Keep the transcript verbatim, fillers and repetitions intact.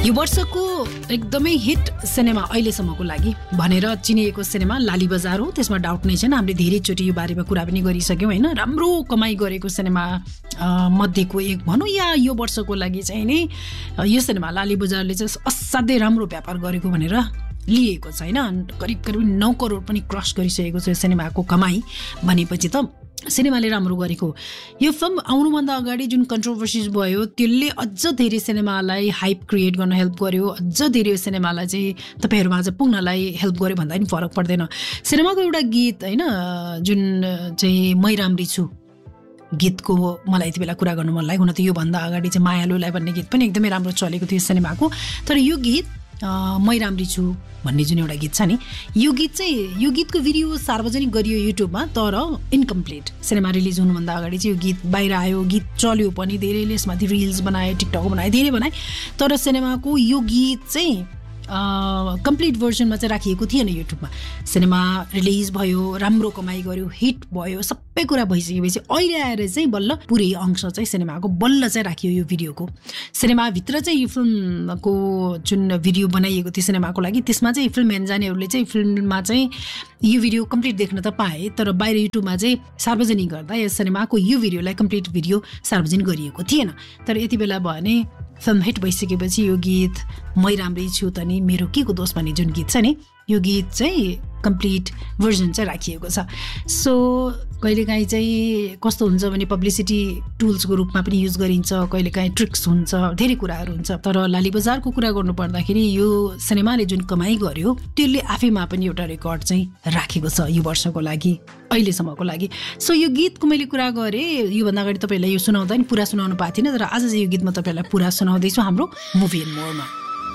यो वर्षको एकदमै हिट सिनेमा अहिलेसम्मको लागि भनेर चिनिएको सिनेमा लाली बजार हो, त्यसमा डाउट नै छैन। हामीले धेरैचोटि यो बारेमा कुरा पनि गरिसक्यौँ होइन। राम्रो कमाइ गरेको सिनेमा मध्येको एक भनौँ या यो वर्षको लागि चाहिँ नै यो सिनेमा लाली बजारले चाहिँ असाध्यै राम्रो व्यापार गरेको भनेर लिएको छ होइन। करिब करिब नौ करोड पनि क्रस गरिसकेको छ यो सिनेमाको कमाइ भनेपछि त सिनेमाले राम्रो गरेको। यो फिल्म आउनुभन्दा अगाडि जुन कन्ट्रोभर्सिज भयो त्यसले अझ धेरै सिनेमालाई हाइप क्रिएट गर्न हेल्प गर्यो, अझ धेरै सिनेमालाई चाहिँ तपाईँहरूमा आज पुग्नलाई हेल्प गर्यो भन्दा पनि फरक पर्दैन। सिनेमाको एउटा गीत होइन जुन चाहिँ मै राम्री छु गीतको मलाई यति बेला कुरा गर्नु मन लाग्यो। हुन त योभन्दा अगाडि चाहिँ मायालुलाई भन्ने गीत पनि एकदमै राम्रो चलेको थियो सिनेमाको, तर यो गीत मै राम्री छु भन्ने जुन एउटा गीत छ नि, यो गीत चाहिँ यो गीतको भिडियो सार्वजनिक गरियो युट्युबमा, तर इन्कम्प्लिट। सिनेमा रिलिज हुनुभन्दा अगाडि चाहिँ यो गीत बाहिर आयो, गीत चल्यो पनि, धेरैले यसमाथि रिल्स बनाए, टिकटक बनाए, धेरै बनाए, तर सिनेमाको यो गीत चाहिँ कम्प्लिट भर्जनमा चाहिँ राखिएको थिएन युट्युबमा। सिनेमा रिलिज भयो, राम्रो कमाइ गर्यो, हिट भयो, सबै कुरा भइसकेपछि अहिले आएर चाहिँ बल्ल पुरै अंश चाहिँ सिनेमाको बल्ल चाहिँ राखियो यो भिडियोको। सिनेमाभित्र चाहिँ यो फिल्मको जुन भिडियो बनाइएको थियो सिनेमाको लागि, त्यसमा चाहिँ फिल्म हेर्न जानेहरूले चाहिँ फिल्ममा चाहिँ यो भिडियो कम्प्लिट देख्न त पाए, तर बाहिर युट्युबमा चाहिँ सार्वजनिक गर्दा यस सिनेमाको यो भिडियोलाई कम्प्लिट भिडियो सार्वजनिक गरिएको थिएन। तर यति बेला भने फिल्म हिट भइसकेपछि यो गीत मै राम्री छु त नि मेरो के को दोष भन्ने जुन गीत छ नि, यो गीत चाहिँ कम्प्लिट भर्जन चाहिँ राखिएको छ। सो कहिलेकाहीँ चाहिँ कस्तो हुन्छ भने पब्लिसिटी टुल्सको रूपमा पनि युज गरिन्छ, कहिलेकाहीँ ट्रिक्स हुन्छ, धेरै कुराहरू हुन्छ। तर लाली बजारको कुरा गर्नु पर्दाखेरि यो सिनेमाले जुन कमाइ गर्यो त्यसले आफैमा पनि एउटा रेकर्ड चाहिँ राखेको छ यो वर्षको लागि, अहिलेसम्मको लागि। सो यो गीतको मैले कुरा गरेँ, योभन्दा अगाडि तपाईँहरूलाई यो सुनाउँदा नि पुरा सुनाउनु पाएको थिएन, तर आज चाहिँ यो गीत म तपाईँहरूलाई पुरा सुनाउँदैछु हाम्रो मुभी एन्ड मोरमा।